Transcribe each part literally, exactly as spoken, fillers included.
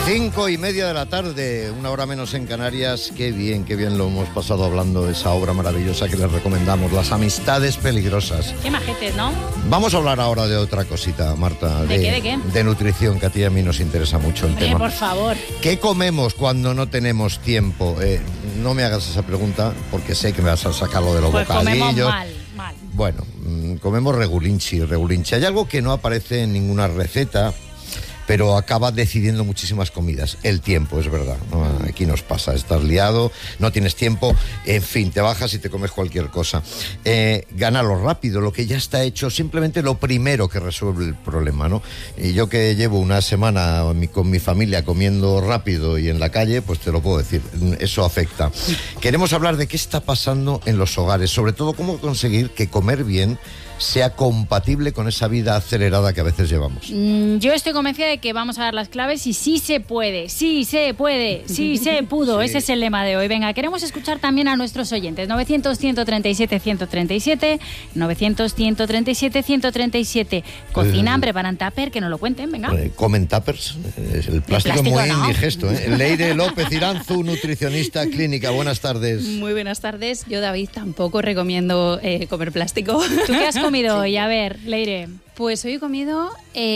Cinco y media de la tarde, una hora menos en Canarias. Qué bien, qué bien lo hemos pasado hablando de esa obra maravillosa que les recomendamos, Las amistades peligrosas. Qué majetes, ¿no? Vamos a hablar ahora de otra cosita, Marta. ¿De, ¿De qué, de qué? De nutrición, que a ti y a mí nos interesa mucho el Hombre, tema. por favor. ¿Qué comemos cuando no tenemos tiempo? Eh, no me hagas esa pregunta porque sé que me vas a sacar lo de los pues bocadillos. Comemos mal, mal. Bueno, mmm, comemos regulinchi, regulinchi. Hay algo que no aparece en ninguna receta, pero acaba decidiendo muchísimas comidas. El tiempo, es verdad, ¿no? Aquí nos pasa, estás liado, no tienes tiempo, en fin, te bajas y te comes cualquier cosa. Eh, gánalo rápido, lo que ya está hecho, simplemente lo primero que resuelve el problema, ¿no? Y yo que llevo una semana con mi familia comiendo rápido y en la calle, pues te lo puedo decir, eso afecta. Queremos hablar de qué está pasando en los hogares, sobre todo cómo conseguir que comer bien sea compatible con esa vida acelerada que a veces llevamos. Mm, yo estoy convencida de que vamos a dar las claves y sí se puede, sí se puede, sí se pudo. Sí. Ese es el lema de hoy. Venga, queremos escuchar también a nuestros oyentes. novecientos, ciento treinta y siete, ciento treinta y siete, novecientos, ciento treinta y siete, ciento treinta y siete. Cocinan, eh, preparan tupper, que nos lo cuenten, venga. Eh, comen tuppers, eh, el plástico es muy no. indigesto. ¿eh? Leire López Iranzu, nutricionista clínica. Buenas tardes. Muy buenas tardes. Yo, David, tampoco recomiendo eh, comer plástico. ¿Tú qué has comido hoy? A ver, Leire. Pues hoy he comido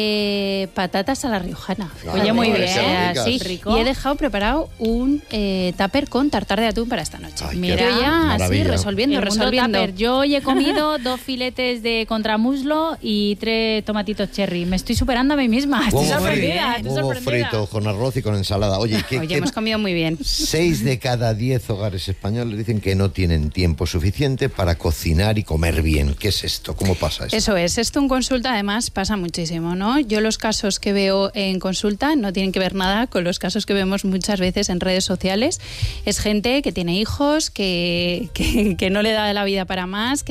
eh, patatas a la riojana. Oye, muy bien, sí, rico. Y he dejado preparado un eh, tupper con tartar de atún para esta noche. Ay, mira, ya así resolviendo, el resolviendo. Tupper. Yo hoy he comido dos filetes de contramuslo y tres tomatitos cherry. Me estoy superando a mí misma. Estoy Huevo sorprendida. Frito, huevo frito con arroz y con ensalada. Oye, ¿qué, Oye qué, hemos comido muy bien. Seis de cada diez hogares españoles dicen que no tienen tiempo suficiente para cocinar y comer bien. ¿Qué es esto? ¿Cómo pasa esto? Eso es. Esto en consulta además pasa muchísimo, ¿no? Yo los casos que veo en consulta no tienen que ver nada con los casos que vemos muchas veces en redes sociales. Es gente que tiene hijos, que, que, que no le da la vida para más, que